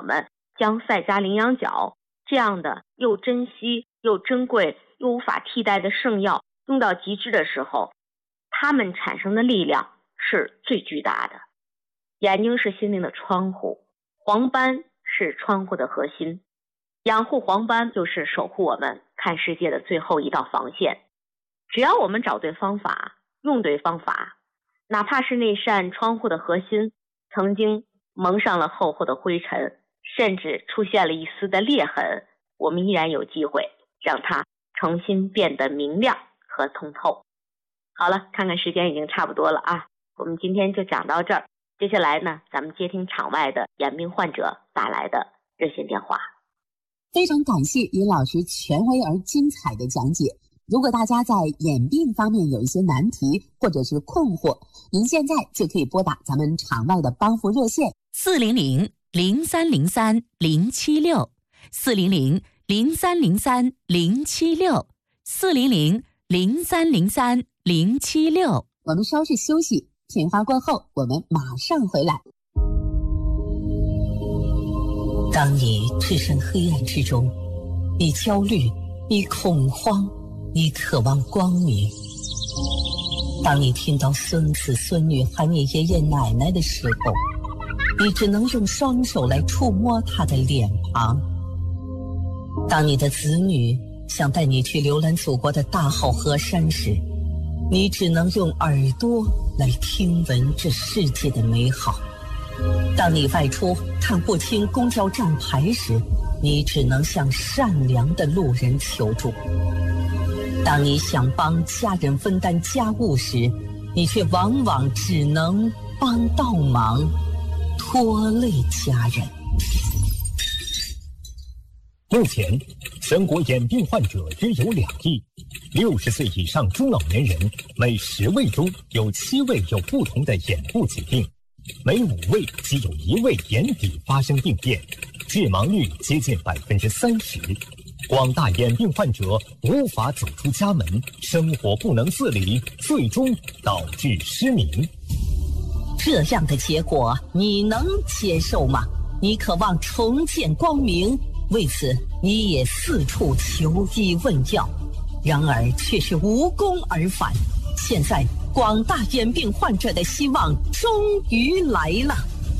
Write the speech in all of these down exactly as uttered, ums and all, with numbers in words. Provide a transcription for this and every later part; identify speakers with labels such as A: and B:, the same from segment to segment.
A: 们将赛迦羚羊角这样的又珍惜又珍贵又无法替代的圣药用到极致的时候，它们产生的力量是最巨大的。眼睛是心灵的窗户，黄斑是窗户的核心，养护黄斑就是守护我们看世界的最后一道防线。只要我们找对方法，用对方法，哪怕是那扇窗户的核心曾经蒙上了厚厚的灰尘，甚至出现了一丝的裂痕，我们依然有机会让它重新变得明亮和通透。好了，看看时间已经差不多了啊，我们今天就讲到这儿。接下来呢，咱们接听场外的眼病患者打来的热线电话。
B: 非常感谢尹老师权威而精彩的讲解。如果大家在眼病方面有一些难题或者是困惑，您现在就可以拨打咱们场外的帮扶热线
C: 四零零零三零三零七六四零零零三零三零七六四零零零三零三零七六。
B: 我们稍事休息，片花过后，我们马上回来。当你置身黑暗之中，你焦虑，你恐慌，你渴望光明。当你听到孙子孙女喊你爷爷奶奶的时候，你只能用双手来触摸他的脸庞。当你的子女想带你去浏览祖国的大好河山时，你只能用耳朵来听闻这世界的美好。当你外出看不清公交站牌时，你只能向善良的路人求助。当你想帮家人分担家务时，你却往往只能帮倒忙，拖累家人。
D: 目前，全国眼病患者约有两亿，六十岁以上中老年人每十位中有七位有不同的眼部疾病，每五位即有一位眼底发生病变，致盲率接近百分之三十。广大眼病患者无法走出家门，生活不能自理，最终导致失明。
B: 这样的结果你能接受吗？你渴望重见光明，为此你也四处求医问药，然而却是无功而返。现在广大眼病患者的希望终于来了。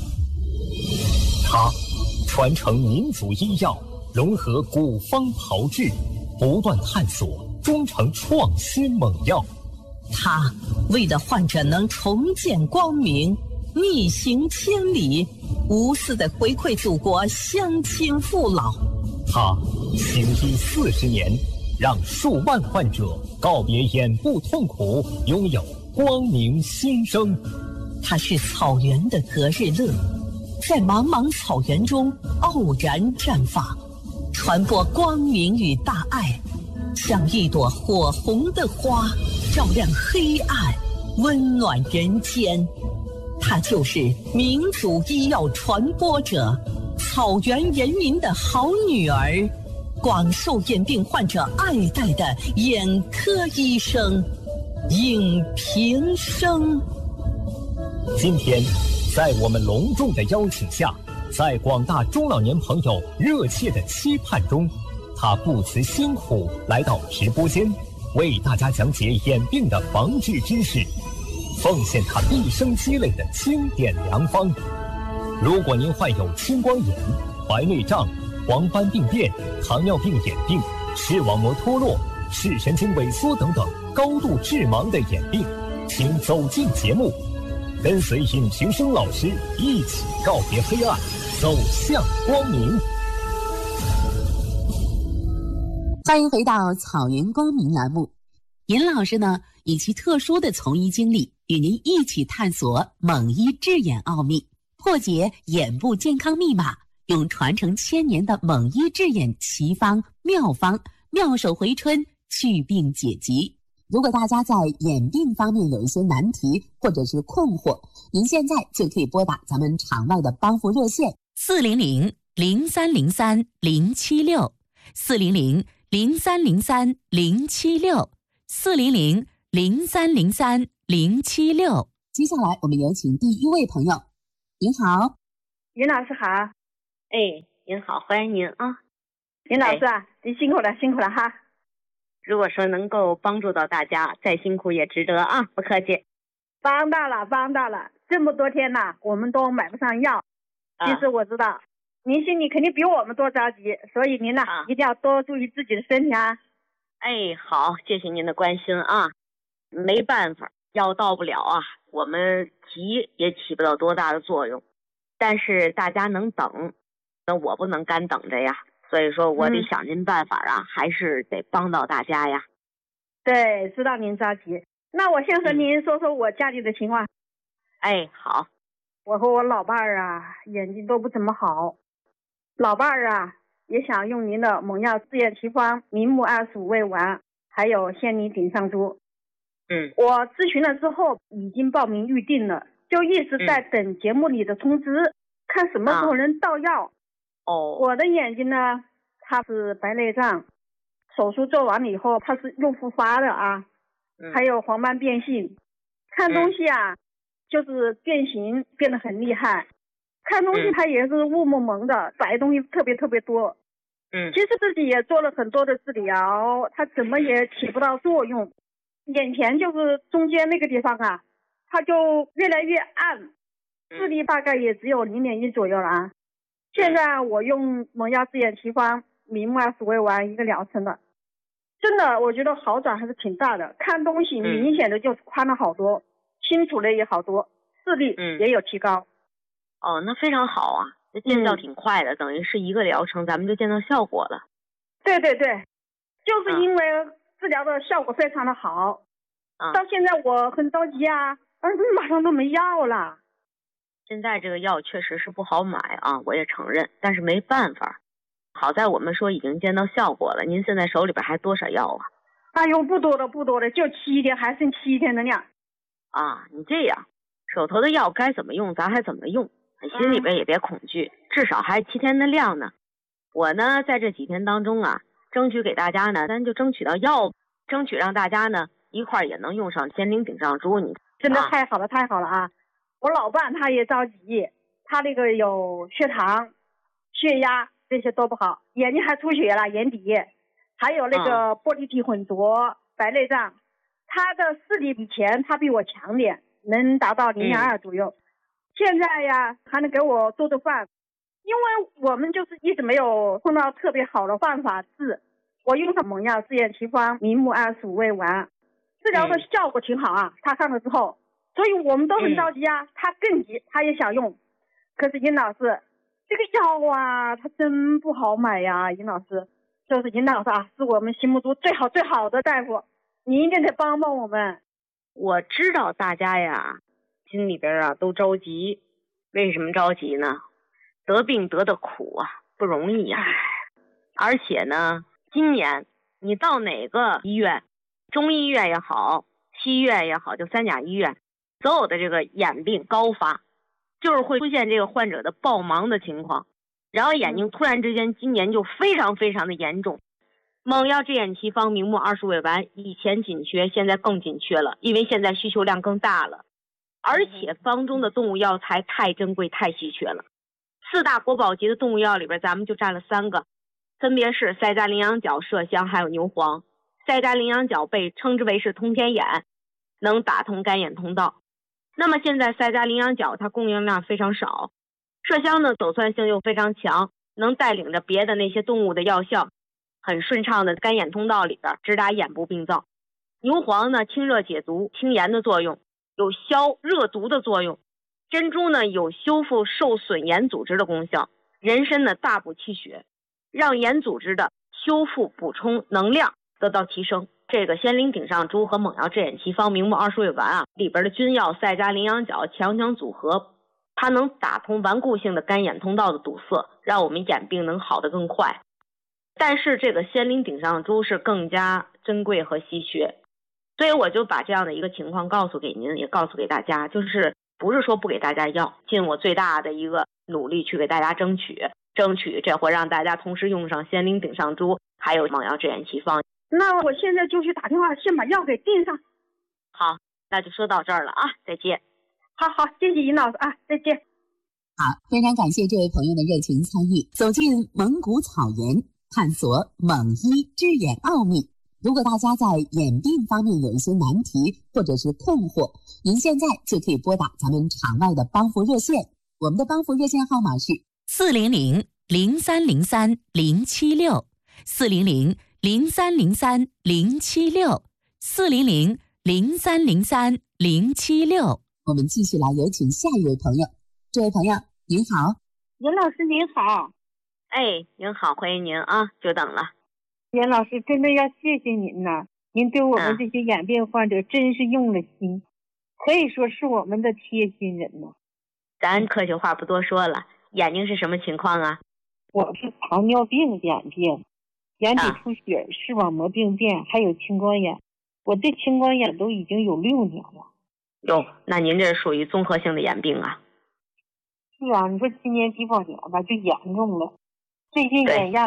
D: 他传承民族医药，融合古方炮制，不断探索，终成创新猛药。
B: 他为了患者能重见光明，逆行千里，无私的回馈祖国乡亲父老。
D: 他行医四十年，让数万患者告别眼部痛苦，拥有光明新生。
B: 他是草原的隔日乐，在茫茫草原中傲然绽放，传播光明与大爱，像一朵火红的花，照亮黑暗，温暖人间。他就是民族医药传播者，草原人民的好女儿，广受眼病患者爱戴的眼科医生尹平生。
D: 今天在我们隆重的邀请下，在广大中老年朋友热切的期盼中，他不辞辛苦来到直播间，为大家讲解眼病的防治知识，奉献他毕生积累的经典良方。如果您患有青光眼、白内障、黄斑病变、糖尿病眼病、视网膜脱落、视神经萎缩等等高度致盲的眼病，请走进节目，跟随尹平生老师一起告别黑暗，走向光明。
B: 欢迎回到草原光明栏目。尹老师呢，以其特殊的从医经历，与您一起探索蒙医治眼奥秘，破解眼部健康密码，用传承千年的蒙医治眼奇方妙方，妙手回春，去病解疾。如果大家在眼病方面有一些难题或者是困惑，您现在就可以拨打咱们场外的帮扶热线
C: 四零零零三零三零七六四零零零三零三零七六四零零零三零三零七六。
B: 接下来我们有请第一位朋友。您好。
E: 尹老师好。
A: 哎，您好，欢迎您啊。
E: 林老师啊，您辛苦了，辛苦了哈。
A: 如果说能够帮助到大家，再辛苦也值得啊，不客气。
E: 帮到了，帮到了，这么多天呐，我们都买不上药。
A: 啊、
E: 其实我知道，您心里肯定比我们多着急，所以您呢、啊、一定要多注意自己的身体啊。
A: 哎，好，谢谢您的关心啊。没办法，药到不了啊，我们急也起不到多大的作用。但是大家能等，那我不能干等着呀。所以说我得想尽办法啊，嗯、还是得帮到大家呀。
E: 对，知道您着急。那我先和您说说我家里的情况。
A: 嗯、哎，好。
E: 我和我老伴儿啊，眼睛都不怎么好。老伴儿啊，也想用您的蒙药自验奇方明目二十五味丸，还有仙灵顶上珠。
A: 嗯，
E: 我咨询了之后，已经报名预定了，就一直在等节目里的通知，嗯、看什么时候能到药。
A: 啊、哦，
E: 我的眼睛呢，它是白内障，手术做完了以后，它是又复发的啊，
A: 嗯、
E: 还有黄斑变性，看东西啊。嗯就是变形变得很厉害，看东西它也是雾蒙蒙的，白东西特别特别多。
A: 嗯，
E: 其实自己也做了很多的治疗，它怎么也起不到作用。眼前就是中间那个地方啊，它就越来越暗，视力大概也只有零点一左右了啊。现在我用蒙药自验奇方明目二十五味丸一个疗程了，真的我觉得好转还是挺大的，看东西明显的就宽了好多。嗯，清楚的也好多，视力也有提高。
A: 嗯、哦，那非常好啊，这见效挺快的，嗯、等于是一个疗程咱们就见到效果了。
E: 对对对，就是因为治疗的效果非常的好，啊、到现在我很着急啊，但是马上都没药了。
A: 现在这个药确实是不好买啊，我也承认，但是没办法。好在我们说已经见到效果了，您现在手里边还多少药啊？
E: 哎呦，不多了不多了，就七天，还剩七天的量。
A: 啊，你这样，手头的药该怎么用咱还怎么用，心里边也别恐惧，嗯、至少还七天的量呢。我呢在这几天当中啊，争取给大家呢，咱就争取到药，争取让大家呢一块也能用上仙灵顶上珠。你
E: 真的太好了，啊、太好了啊！我老伴他也着急，他那个有血糖、血压这些都不好，眼睛还出血了，眼底还有那个玻璃体混浊、白内障。他的视力以前他比我强点，能达到零点二左右。嗯、现在呀，还能给我做做饭，因为我们就是一直没有碰到特别好的办法治。我用上蒙药自验奇方明目二十五味丸，治疗的效果挺好啊。嗯、他上了之后，所以我们都很着急啊。嗯、他更急，他也想用。可是尹老师，这个药啊，它真不好买呀，尹老师。就是尹老师啊，是我们心目中最好最好的大夫。你一定得帮帮我们。
A: 我知道大家呀心里边啊都着急，为什么着急呢？得病得的苦啊，不容易呀。而且呢，今年你到哪个医院，中医院也好，西医院也好，就三甲医院，所有的这个眼病高发，就是会出现这个患者的暴盲的情况，然后眼睛突然之间今年就非常非常的严重。蒙药自验奇方明目二十五味丸以前紧缺，现在更紧缺了，因为现在需求量更大了，而且方中的动物药材太珍贵太稀缺了。四大国宝级的动物药里边，咱们就占了三个，分别是塞扎羚羊角、麝香还有牛黄。塞扎羚羊角被称之为是通天眼，能打通干眼通道。那么现在塞扎羚羊角它供应量非常少，麝香呢走窜性又非常强，能带领着别的那些动物的药效，很顺畅的干眼通道里边直达眼部病灶。牛黄呢清热解毒、清炎的作用，有消热毒的作用。珍珠呢有修复受损眼组织的功效。人参呢大补气血，让眼组织的修复补充能量得到提升。这个仙灵顶上珠和蒙药自验奇方明目二十五味丸啊，里边的君药塞扎羚羊角强强组合，它能打通顽固性的干眼通道的堵塞，让我们眼病能好得更快。但是这个仙灵顶上珠是更加珍贵和稀缺，所以我就把这样的一个情况告诉给您，也告诉给大家，就是不是说不给大家药，尽我最大的一个努力去给大家争取争取这回让大家同时用上仙灵顶上珠还有蒙药自验奇方。
E: 那我现在就去打电话先把药给订上。
A: 好，那就说到这儿了啊，再见。
E: 好好，谢谢尹老师啊，再见。
F: 好，非常感谢这位朋友的热情参与，走进蒙古草原，探索蒙医治眼奥秘。如果大家在眼病方面有一些难题或者是困惑，您现在就可以拨打咱们场外的帮扶热线，我们的帮扶热线号码是
C: 四零零零三零三零七六，四零零零三零三零七六，四零零零三零三零七六。
F: 我们继续来有请下一位朋友。这位朋友您好。
E: 袁老师您好。
A: 哎，您好，欢迎您啊，久等了。
E: 袁老师真的要谢谢您呐，您对我们这些眼病患者真是用了心，可以说是我们的贴心人呐。
A: 咱客气话不多说了，眼睛是什么情况啊？
E: 我是糖尿病眼病，眼底出血、视网膜病变，还有青光眼。我这青光眼都已经有六年了。
A: 哟，那您这属于综合性的眼病啊。
E: 是啊，你说今年地方年吧，就严重了。最近眼压